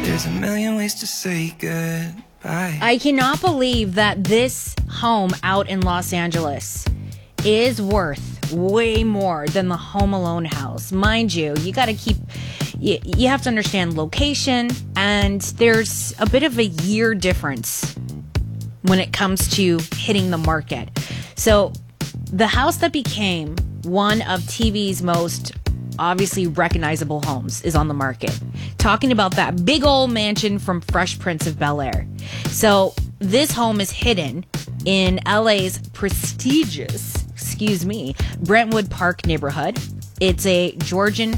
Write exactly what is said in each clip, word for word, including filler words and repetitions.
There's a million ways to say goodbye. I cannot believe that this home out in Los Angeles is worth way more than the Home Alone house. Mind you, you got to keep, you, you have to understand location, and there's a bit of a year difference when it comes to hitting the market. So the house that became one of T V's most obviously recognizable homes is on the market. Talking about that big old mansion from Fresh Prince of Bel-Air. So this home is hidden in L A's prestigious, excuse me, Brentwood Park neighborhood. It's a Georgian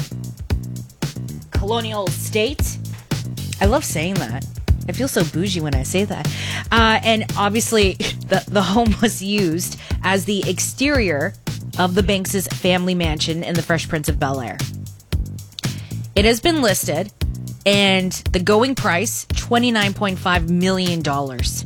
colonial estate. I love saying that. I feel so bougie when I say that. Uh, and obviously, the, the home was used as the exterior of the Banks' family mansion in the Fresh Prince of Bel-Air. It has been listed, and the going price, twenty-nine point five million dollars.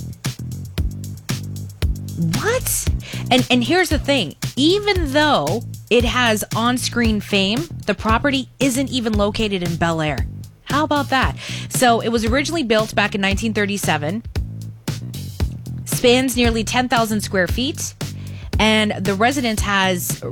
What? And and here's the thing. Even though it has on-screen fame, the property isn't even located in Bel-Air. How about that? So it was originally built back in nineteen thirty-seven, spans nearly ten thousand square feet, and the residence has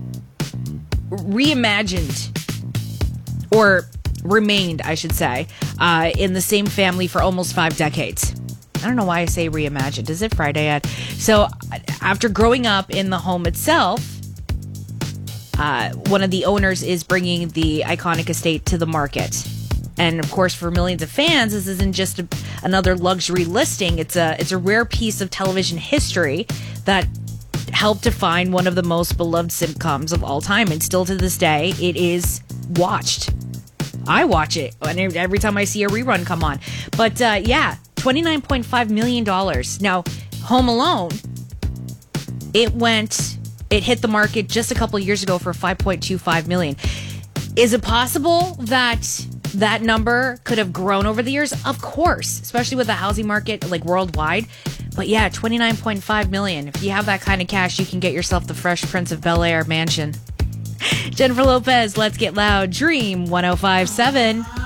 reimagined, or remained, I should say, uh, in the same family for almost five decades. I don't know why I say reimagined. Is it Friday yet? So after growing up in the home itself, uh, one of the owners is bringing the iconic estate to the market. And of course, for millions of fans, this isn't just a, another luxury listing. It's a it's a rare piece of television history that helped define one of the most beloved sitcoms of all time. And still to this day, it is watched. I watch it every time I see a rerun come on. But uh, yeah, twenty-nine point five million dollars. Now, Home Alone, it went, it hit the market just a couple years ago for five point two five million dollars. Is it possible that that number could have grown over the years? Of course, especially with the housing market like worldwide. But yeah, twenty-nine point five million dollars. If you have that kind of cash, you can get yourself the Fresh Prince of Bel-Air mansion. Jennifer Lopez, Let's Get Loud, Dream one oh five point seven.